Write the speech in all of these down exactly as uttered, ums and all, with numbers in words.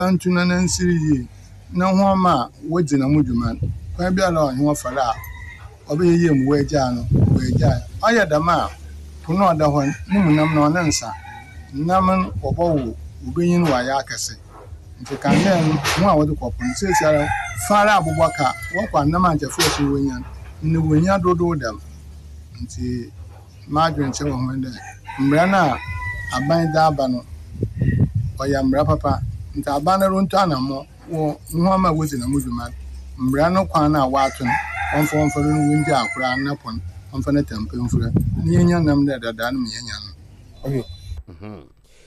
Antuna na nsiri na ho ma wodi na mudwuma kwa bia la ho fara obe yeye mu waja no waja aya dama kuno oda ho ni munam na onansa nam obowo ubenyin wa ya akase nti kan dem ho a wodi kopon sesiara fara abubaka wokwa nam antefo so wonya ni wonya dodo dam nti madwen che wo ho nde mbra na aban da aba no oya mbra papa nta abanero nto anamo wo nwoma wozi na mudwuma mbra no kwan na wato onfo onfo no windi akura na pon onfo na tempe mfura ni yenya nam da dada no yenya no okay mhm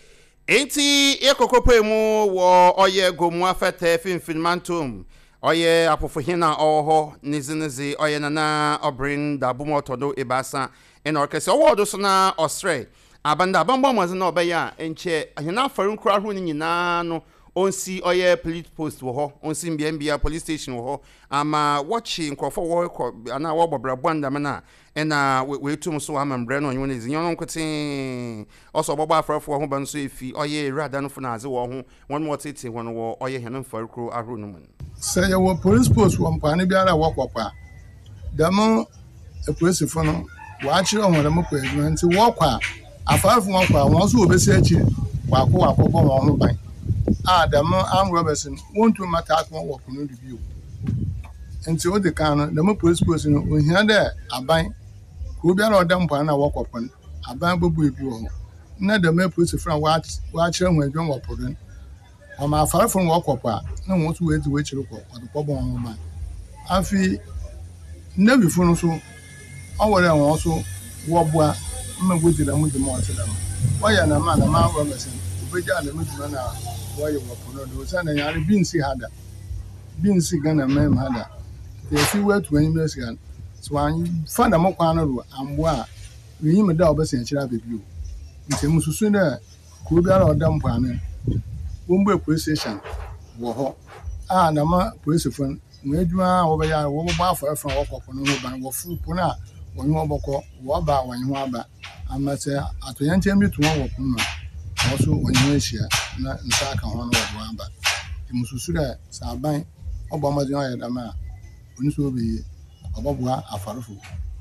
enti ekokopo mu wo oye gomu afete finfin mantum oye apofo hina oho nizinizi oye nana obrin da bumotodo ibasa en orkese owodo so na ostre abanda bambo mazi na obeya enche hina farun kura hu ni nyina no onsi oye police post wo ho onsi mbiambia police station wo ho ama watching nkrofo wo ana wo bobra bwanda mana ena we tum so ama mbre no onyo nezi nyon nkotin oso bobo afrafo ho ban so efi oye rada no funa aze wo ho won mo tete won wo oye hene mfarukro ahro no mun say wo police post wo mpane biara wo kwakwa damo e police fo no wa akire ho na mko eduma nti wo kwa afarafo wo kwa won so obesi achi wa ko wa ko bo won ho ban Adam am Robertson won't to matter what can do you. And so the can, the more police person when here there, a bank, who be our dump and I walk upon a bank will be you. Not the mere police from watch, watch them when you walk upon. I'm a far from walk up, no one to wait to wait or the problem on my. I feel never phone so. Our also walk where I'm with them with the more to them. Why am I, man, Robertson? We got the middle now. Why you work on those and I have been see had been see Ghana mem had a few words when you can. So I found a more corner and what we him a dog best and shall be you. It's a Mususuna, Kuba or dump panel. Wombe police station. Woho. Ah, Nama police phone. Made you over your woman buffer from walk up on the bank or food puna when you walk waba when you are back. I must say, at the end, tell me to walk. Also when you share na nsaka hono wa amba imususura saban obama jon ya dama oniso be obabua afarofo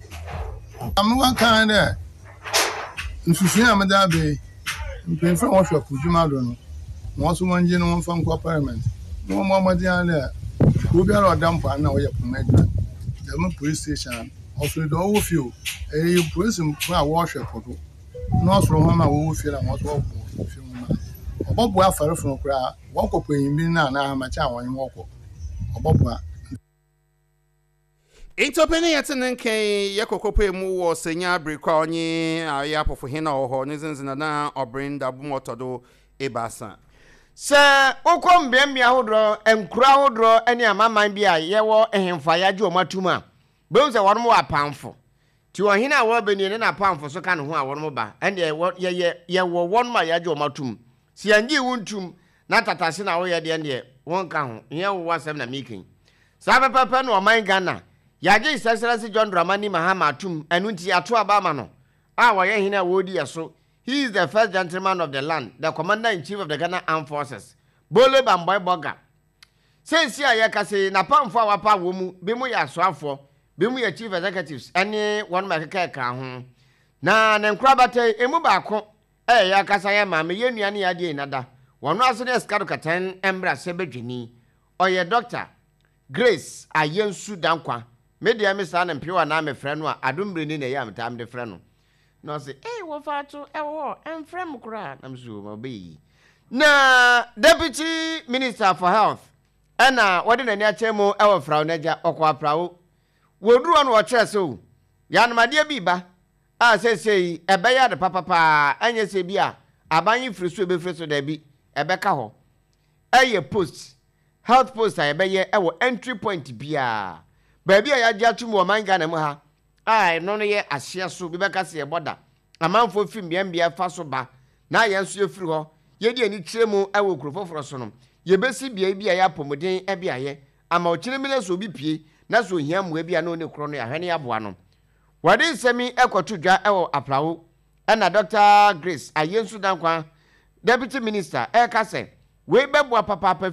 amwa kan de nsusu amada be mpemfa wo shop juma do no mo so wonje no won fan ko parliament no mo amadi ale ko bi ara odampa na wo ye pomadu dem police station also do wo fio e police mpa wo shop do no so ho ma wo fio na mo so Obobu afare fun kura won kopo yin bi na na ma cha won woko obobu a Intopeni yetenen ken yekokopo emu wo senya brikwa onye aya pofo hina oho nizinzina na obrinda bumotodo ebasa se ukom biambi ahodro enkura ahodro ene amaman bia yewo ehemfa yaje omatuma beun se wonmo apamfo ti ohina wo beni ne na apamfo so ka ne ho a wonmo ba ene ye ye wo wonma yaje omatum si anji wuntum na tatase na wo ye de ne won ka ho ye wo wasem na meeting sa pepepe no oman Ghana yaje Excellency John Dramani Mahama atum enu nti ato abama no a wo ye hina wo di yeso. He is the first gentleman of the land, the commander-in-chief of the Ghana Armed Forces. Bole Bamboy Boga. Since here, I can say, Napam for our power, Bimu ya Swafo, Bimu ya chief executives, any one my cake. Na Nankrabate, Emubako, eh, Yakasaya, Mammy, Yeni Adi, nada. One was in a Scadocatan, Embra Sebejini, or your doctor, Grace, a young Sudankwa, Media Miss Ann and Pure Name friend, I don't bring in a yam time the friend. No say, eh, what for to a war and frame cry, I'm sure be. Na Deputy Minister for Health, and now what in a near chemo, our Frau Neja or Quaprao. Would run watch us so. Yan, my dear Biba, I say, say, a bayard the papa, and yes, a beer, a buying free swivel first to Debbie, a becaho. A post, health post, I bay our entry point beer. Baby, I just two more man Ganamaha. I no ye asia so bi beka se boda amanfo fim bia bia fa so ba na yenso ye firi ho ye di ani kiremu awo krofoforo so no ye besi bia bia ya pomodin e bia ye ama o kiremile so bi pie na so hia mu bia no ne kro no ya hwene ya boa no wade nsemi ekotudwa ewo aprawo na Doctor Grace Ayensu Dankwa Deputy Minister e ka se wei bɛboa papa